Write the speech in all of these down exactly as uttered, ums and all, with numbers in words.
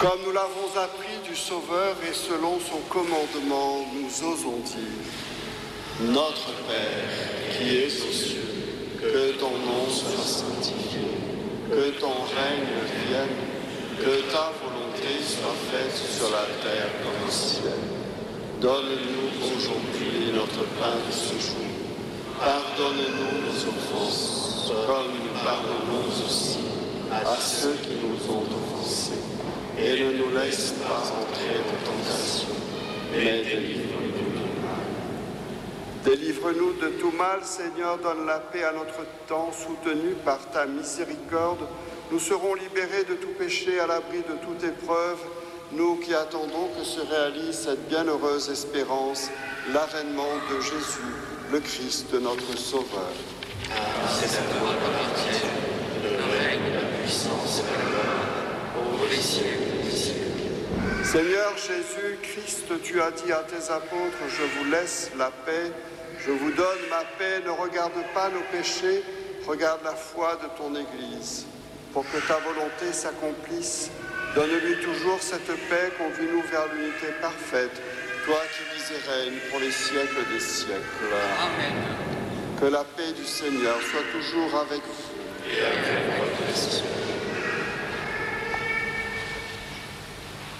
Comme nous l'avons appris du Sauveur et selon son commandement, nous osons dire: Notre Père, qui es aux cieux, que ton nom soit sanctifié, que ton règne vienne, que ta volonté soit faite sur la terre comme au ciel. Donne-nous aujourd'hui notre pain de ce jour. Pardonne-nous nos offenses, comme nous pardonnons aussi à ceux qui nous ont offensés. Et ne nous laisse pas entrer en tentation, mais délivre-nous du mal. Délivre-nous de tout mal, Seigneur, donne la paix à notre temps, soutenus par ta miséricorde. Nous serons libérés de tout péché, à l'abri de toute épreuve, nous qui attendons que se réalise cette bienheureuse espérance, l'avènement de Jésus, le Christ, notre Sauveur. Ah, c'est à toi qu'appartiennent le règne, la puissance et la gloire, pour les siècles des siècles. Seigneur Jésus, Christ, tu as dit à tes apôtres: je vous laisse la paix, je vous donne ma paix, ne regarde pas nos péchés, regarde la foi de ton Église. Pour que ta volonté s'accomplisse, donne-lui toujours cette paix, conduis-nous vers l'unité parfaite, toi qui vis et règnes pour les siècles des siècles. Amen. Que la paix du Seigneur soit toujours avec vous. Et avec votre esprit.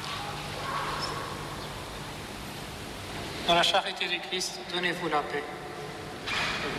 Dans la charité du Christ, donnez-vous la paix.